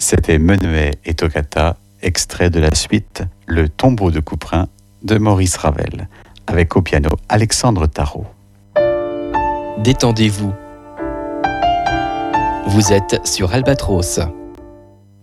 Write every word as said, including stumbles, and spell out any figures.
C'était Menuet et Toccata, extrait de la suite Le tombeau de Couperin de Maurice Ravel, avec au piano Alexandre Tarot. Détendez-vous. Vous êtes sur Albatros.